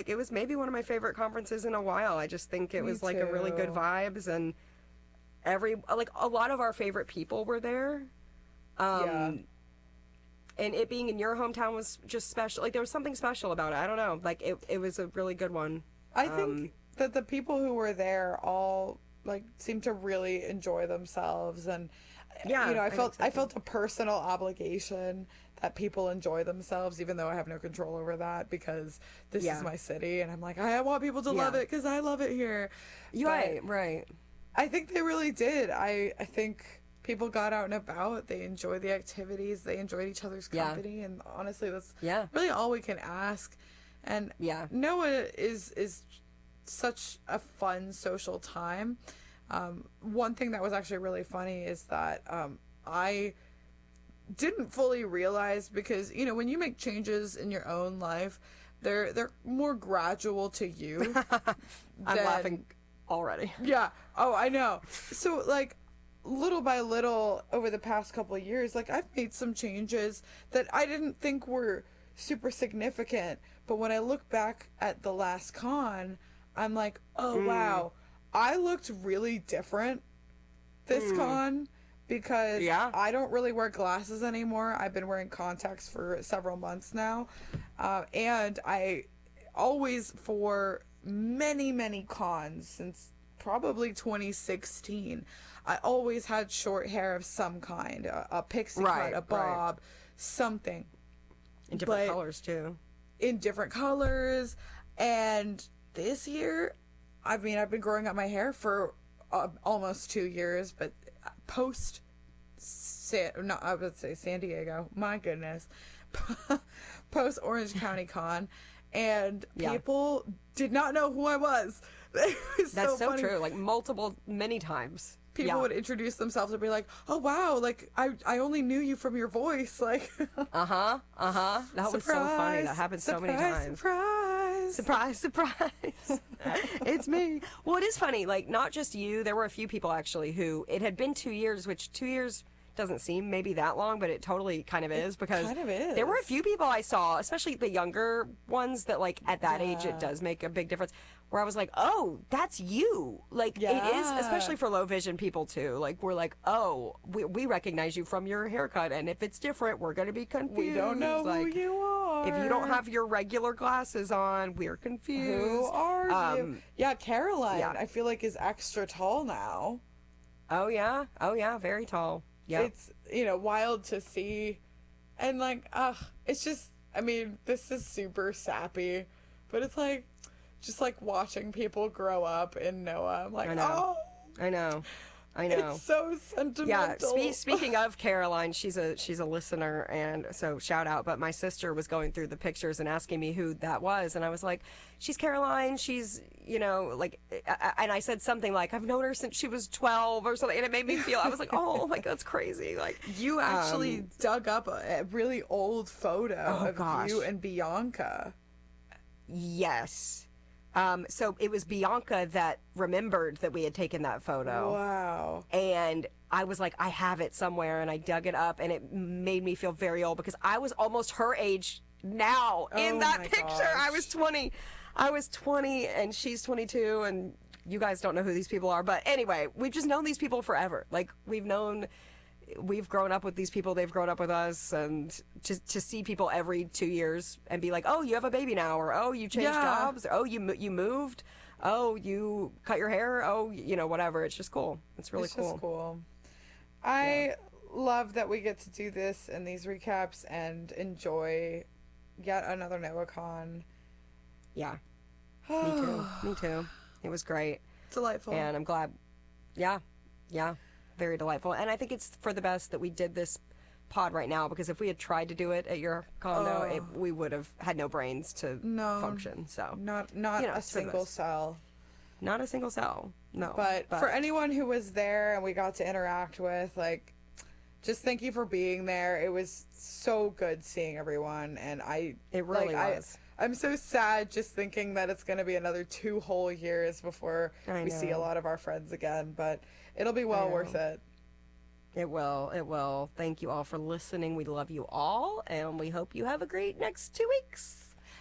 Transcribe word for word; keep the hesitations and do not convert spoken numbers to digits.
Like, it was maybe one of my favorite conferences in a while. I just think it Me was, like, a really good too. vibes, and every, like, a lot of our favorite people were there. Um, yeah. And it being in your hometown was just special. Like, there was something special about it. I don't know. Like, it, it was a really good one. I Um, think that the people who were there all like seemed to really enjoy themselves, and Yeah, you know, I I felt think so, I too. felt a personal obligation that people enjoy themselves, even though I have no control over that because this Yeah. is my city, and I'm like, I want people to love Yeah. it because I love it here. You're But right, right. I think they really did. I I think people got out and about. They enjoyed the activities. They enjoyed each other's Yeah. company, and honestly, that's Yeah. really all we can ask. And Yeah. Noah is is such a fun social time. Um, one thing that was actually really funny is that um, I didn't fully realize, because you know when you make changes in your own life, they're they're more gradual to you. I'm than- laughing already. Yeah. Oh, I know. So like little by little over the past couple of years, like I've made some changes that I didn't think were super significant, but when I look back at the last con, I'm like, "Oh, wow. I looked really different this con because Yeah. I don't really wear glasses anymore. I've been wearing contacts for several months now. Uh, and I always, for many, many cons since probably twenty sixteen, I always had short hair of some kind, a, a pixie Right, cut, a bob, something. In different But- colors, too. in different colors. And this year, I mean, I've been growing out my hair for uh, almost two years, but post San, no, I would say San Diego. My goodness, post Orange County Con, and Yeah. people did not know who I was. It was That's so, funny. true. Like, multiple, many times. People yeah. would introduce themselves and be like, "Oh wow, like I I only knew you from your voice." Like, Uh-huh, uh-huh. That was so funny. That happened so many surprise, times. Surprise! Surprise, surprise. It's me. Well, it is funny. Like, not just you. There were a few people, actually, who it had been two years, which two years doesn't seem maybe that long, but it totally kind of is, because kind of is. there were a few people I saw, especially the younger ones, that, like, at that age, Yeah. it does make a big difference, where I was like, oh, that's you. Like, it is, Yeah. especially for low vision people, too. Like, we're like, oh, we, we recognize you from your haircut, and if it's different, we're going to be confused. We don't know like, who you are. If you don't have your regular glasses on, we're confused. Who are you? Um, Yeah, Caroline, yeah. I feel like is extra tall now. Oh, yeah. Oh, yeah. Very tall. Yeah. It's, you know, wild to see. And like, ugh, it's just, I mean, this is super sappy, but it's like, just like watching people grow up in Noah. I'm like, I know. oh, I know. I know. it's so Yeah, sentimental. spe- speaking of Caroline, she's a she's a listener, and so shout out. But my sister was going through the pictures and asking me who that was, and I was like, she's Caroline. She's, you know, like, I- I- and I said something like, I've known her since she was twelve or something, and it made me feel, I was like, oh, like, that's crazy. Like, You actually um, dug up a, a really old photo Oh, of gosh. you and Bianca. yes. Um, so it was Bianca that remembered that we had taken that photo. Wow. And I was like, I have it somewhere, and I dug it up, and it made me feel very old, because I was almost her age now in Oh that my picture. I gosh. was twenty. I was twenty, and she's twenty-two, and you guys don't know who these people are. But anyway, we've just known these people forever. Like, we've known, we've grown up with these people, they've grown up with us, and to, to see people every two years and be like, oh, you have a baby now, or oh, you changed Yeah. jobs, or, oh, you mo- you moved, oh, you cut your hair, oh, you know, whatever. It's just cool. It's really It's cool. just cool. I love that we get to do this and these recaps and enjoy yet another NoahCon. Yeah. Me too. Me too. It was great. Delightful. And I'm glad. Yeah. Yeah. Very delightful. And I think it's for the best that we did this pod right now, because if we had tried to do it at your condo, Oh. it, we would have had no brains to No. function. So, not not You know, a it's for the single best. cell. not a single cell. No. But, for anyone who was there and we got to interact with, like, just thank you for being there. It was so good seeing everyone, and I It really like, was. I, I'm so sad just thinking that it's going to be another two whole years before I we see a know. lot of our friends again, but it'll be well know. worth it. It will. It will. Thank you all for listening. We love you all, and we hope you have a great next two weeks.